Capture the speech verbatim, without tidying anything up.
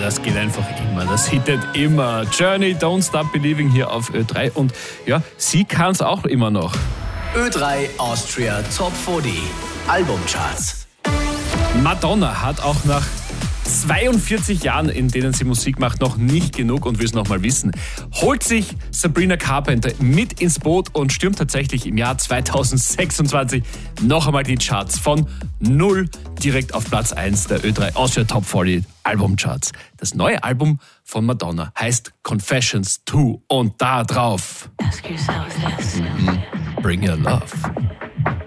das geht einfach immer. Das hittet immer. Journey, Don't Stop Believing hier auf Ö drei. Und ja, sie kann es auch immer noch. Ö drei Austria Top vierzig Albumcharts. Madonna hat auch nach zweiundvierzig Jahren, in denen sie Musik macht, noch nicht genug und will es noch mal wissen. Holt sich Sabrina Carpenter mit ins Boot und stürmt tatsächlich im Jahr zweitausendsechsundzwanzig noch einmal die Charts von null direkt auf Platz eins der Ö drei Austria Top vierzig Albumcharts. Das neue Album von Madonna heißt Confessions zwei und da drauf Ask yourself this. Mhm. Bring Your Love.